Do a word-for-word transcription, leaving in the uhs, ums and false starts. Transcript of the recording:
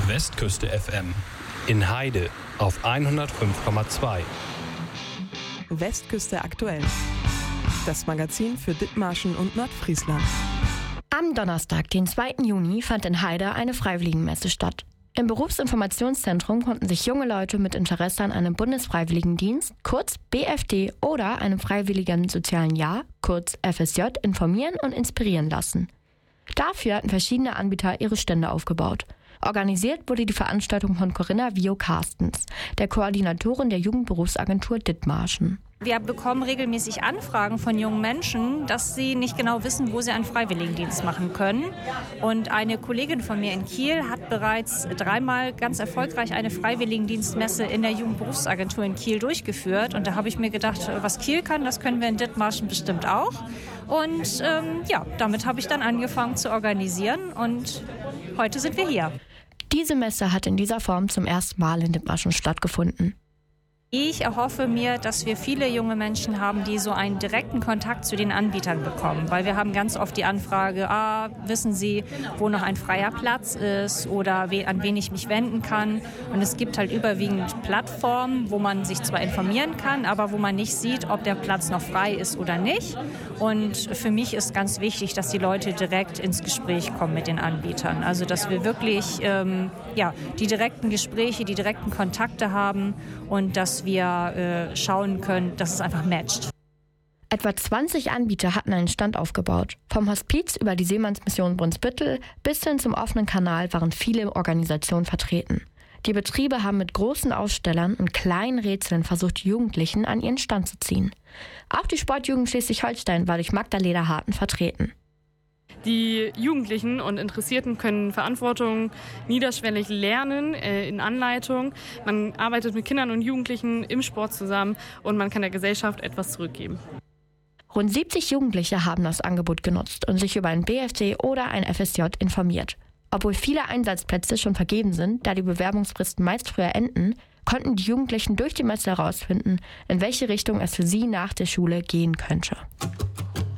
Westküste F M. In Heide auf hundertfünf Komma zwei. Westküste aktuell. Das Magazin für Dithmarschen und Nordfriesland. Am Donnerstag, den zweiten Juni, fand in Heide eine Freiwilligenmesse statt. Im Berufsinformationszentrum konnten sich junge Leute mit Interesse an einem Bundesfreiwilligendienst, kurz B F D, oder einem freiwilligen sozialen Jahr, kurz F S J, informieren und inspirieren lassen. Dafür hatten verschiedene Anbieter ihre Stände aufgebaut. Organisiert wurde die Veranstaltung von Corinna Vio-Karstens, der Koordinatorin der Jugendberufsagentur Dithmarschen. Wir bekommen regelmäßig Anfragen von jungen Menschen, dass sie nicht genau wissen, wo sie einen Freiwilligendienst machen können. Und eine Kollegin von mir in Kiel hat bereits dreimal ganz erfolgreich eine Freiwilligendienstmesse in der Jugendberufsagentur in Kiel durchgeführt. Und da habe ich mir gedacht, was Kiel kann, das können wir in Dithmarschen bestimmt auch. Und ähm, ja, damit habe ich dann angefangen zu organisieren und heute sind wir hier. Diese Messe hat in dieser Form zum ersten Mal in Dithmarschen stattgefunden. Ich erhoffe mir, dass wir viele junge Menschen haben, die so einen direkten Kontakt zu den Anbietern bekommen. Weil wir haben ganz oft die Anfrage, ah, wissen Sie, wo noch ein freier Platz ist oder an wen ich mich wenden kann. Und es gibt halt überwiegend Plattformen, wo man sich zwar informieren kann, aber wo man nicht sieht, ob der Platz noch frei ist oder nicht. Und für mich ist ganz wichtig, dass die Leute direkt ins Gespräch kommen mit den Anbietern. Also dass wir wirklich ähm, ja, die direkten Gespräche, die direkten Kontakte haben und dass wir äh, schauen können, dass es einfach matcht. Etwa zwanzig Anbieter hatten einen Stand aufgebaut. Vom Hospiz über die Seemannsmission Brunsbüttel bis hin zum offenen Kanal waren viele Organisationen vertreten. Die Betriebe haben mit großen Ausstellern und kleinen Rätseln versucht, Jugendlichen an ihren Stand zu ziehen. Auch die Sportjugend Schleswig-Holstein war durch Magdalena Harten vertreten. Die Jugendlichen und Interessierten können Verantwortung niederschwellig lernen, äh, in Anleitung. Man arbeitet mit Kindern und Jugendlichen im Sport zusammen und man kann der Gesellschaft etwas zurückgeben. Rund siebzig Jugendliche haben das Angebot genutzt und sich über ein B F D oder ein F S J informiert. Obwohl viele Einsatzplätze schon vergeben sind, da die Bewerbungsfristen meist früher enden, konnten die Jugendlichen durch die Messe herausfinden, in welche Richtung es für sie nach der Schule gehen könnte.